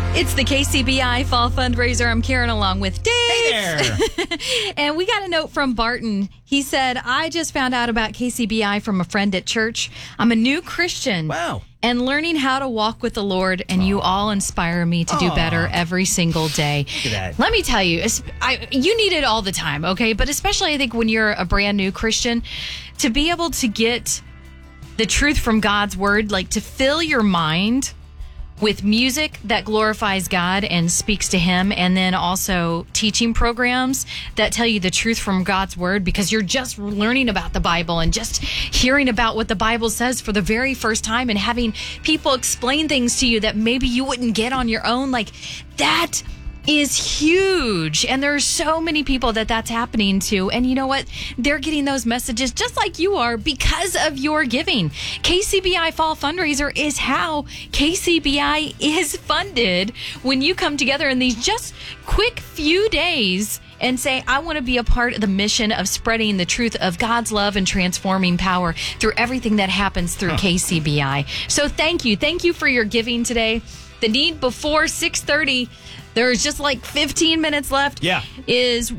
It's the KCBI Fall Fundraiser. I'm Karen along with Dave. Hey there. And we got a note from Barton. He said, I just found out about KCBI from a friend at church. I'm a new Christian. Wow. And learning how to walk with the Lord, and you all inspire me to do better every single day. Look at that. Let me tell you, you need it all the time, okay? But especially I think when you're a brand new Christian, to be able to get the truth from God's word, like to fill your mind with music that glorifies God and speaks to him, and then also teaching programs that tell you the truth from God's word, because you're just learning about the Bible and just hearing about what the Bible says for the very first time and having people explain things to you that maybe you wouldn't get on your own. Like, that is huge. And there are so many people that's happening to. And you know what? They're getting those messages just like you are because of your giving. KCBI Fall Fundraiser is how KCBI is funded. When you come together in these just quick few days and say, I want to be a part of the mission of spreading the truth of God's love and transforming power through everything that happens through KCBI. So thank you. Thank you for your giving today. The need before 6:30, there's just like 15 minutes left. Yeah. Is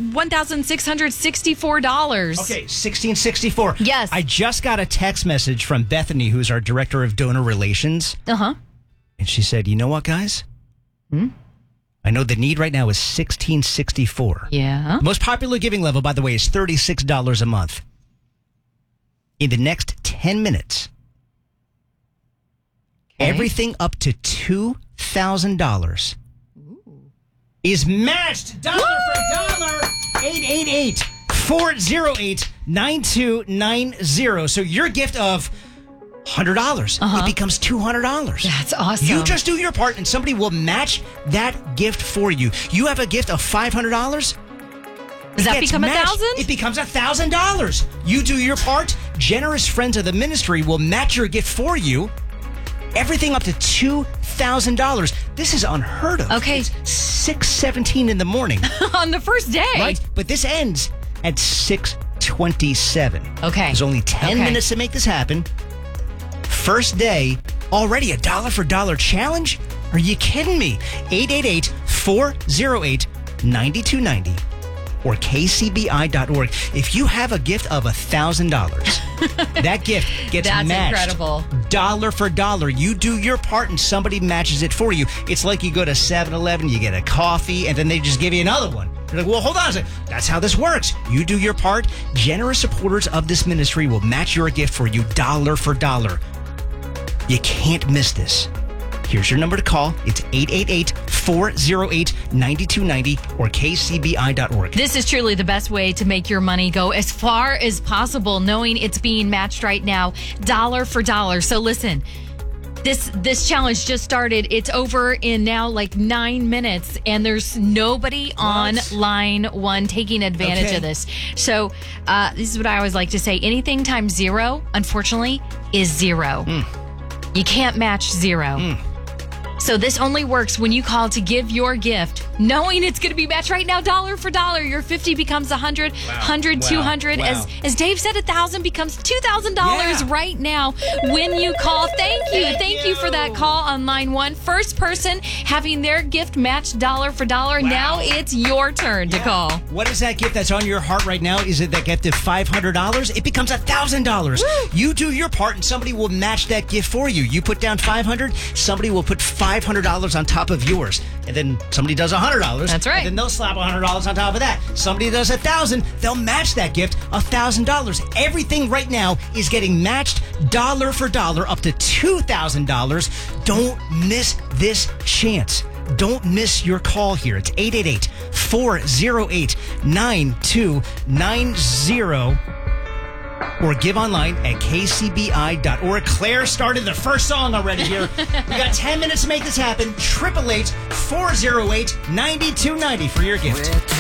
$1,664. Okay, $1,664. Yes. I just got a text message from Bethany, who's our director of donor relations. Uh-huh. And she said, you know what, guys? I know the need right now is $1,664. Yeah. Most popular giving level, by the way, is $36 a month. In the next 10 minutes, everything up to $2,000 is matched dollar for dollar. 888-408-9290. So your gift of $100, it becomes $200. That's awesome. You just do your part and somebody will match that gift for you. You have a gift of $500? Does that become $1,000? It becomes $1,000. You do your part. Generous friends of the ministry will match your gift for you. Everything up to $2,000. This is unheard of. Okay. It's 6:17 in the morning. On the first day. Right? But this ends at 6:27. Okay. There's only 10 minutes to make this happen. First day, already a dollar for dollar challenge? Are you kidding me? 888-408-9290 or kcbi.org. If you have a gift of $1,000, that gift gets That's matched. incredible. Dollar for dollar. You do your part and somebody matches it for you. It's like you go to 7-Eleven, you get a coffee, and then they just give you another one. You're like, well, hold on a second. That's how this works. You do your part. Generous supporters of this ministry will match your gift for you dollar for dollar. You can't miss this. Here's your number to call. It's 888-408-9290 or kcbi.org. This is truly the best way to make your money go as far as possible, knowing it's being matched right now, dollar for dollar. So listen, this challenge just started. It's over in now like 9 minutes, and there's nobody on line one taking advantage of this. So this is what I always like to say. Anything times zero, unfortunately, is zero. You can't match zero. So this only works when you call to give your gift, knowing it's going to be matched right now, dollar for dollar. Your 50 becomes 100, 100, 200. As Dave said, 1,000 becomes $2,000 right now when you call. Thank you for that call on line one. First person having their gift matched dollar for dollar. Now it's your turn to call. What is that gift that's on your heart right now? Is it that gift of $500? It becomes $1,000. You do your part and somebody will match that gift for you. You put down $500, somebody will put $500 on top of yours. And then somebody does $100. That's right. And then they'll slap $100 on top of that. Somebody does $1,000. They'll match that gift $1,000. Everything right now is getting matched dollar for dollar up to $2,000. Don't miss this chance. Don't miss your call here. It's 888-408-9290. Or give online at kcbi.org. Claire started the first song already here. We got 10 minutes to make this happen. 888-408-9290 for your gift.